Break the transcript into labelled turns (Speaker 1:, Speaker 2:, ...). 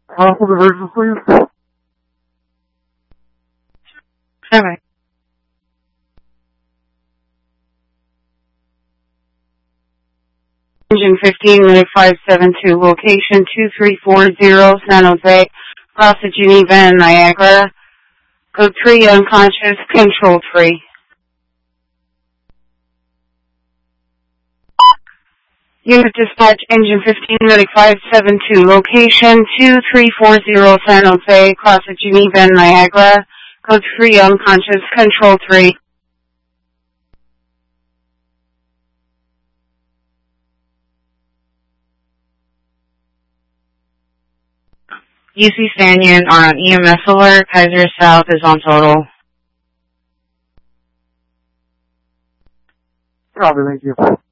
Speaker 1: For the version, please.
Speaker 2: Okay. Engine 15, Medic 572, location 2340 San Jose, Cross the Geneva and Niagara, code 3 unconscious, control 3. Unit dispatch, engine 15, Medic 572, location 2340 San Jose, Cross the Geneva and Niagara, code 3 unconscious, control 3. UC Stanyan are on EMS alert. Kaiser South is on total.
Speaker 1: Copy, thank you.